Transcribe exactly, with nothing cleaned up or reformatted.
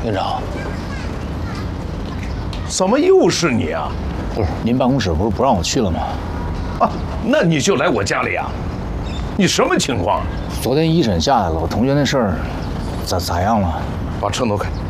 院长， 怎么又是你啊？ 不是您办公室不是不让我去了吗？ 啊，那你就来我家里啊？你什么情况？ 昨天一审下来了，我同学那事儿咋咋样了？ 把车挪开。